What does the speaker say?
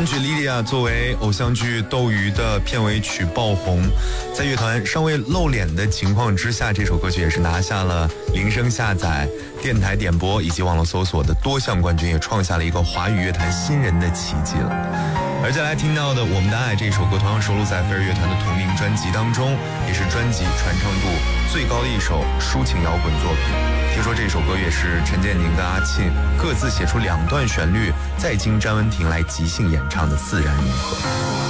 单曲《莉莉娅》作为偶像剧《斗鱼》的片尾曲爆红，在乐团尚未露脸的情况之下，这首歌曲也是拿下了铃声下载、电台点播以及网络搜索的多项冠军，也创下了一个华语乐坛新人的奇迹了。而接下来听到的《我们的爱》这首歌同样收录在飞儿乐团的同名专辑当中，也是专辑传唱度最高的一首抒情摇滚作品。听说这首歌也是陈建宁跟阿沁各自写出2段旋律，再经詹雯婷来即兴演唱的自然融合。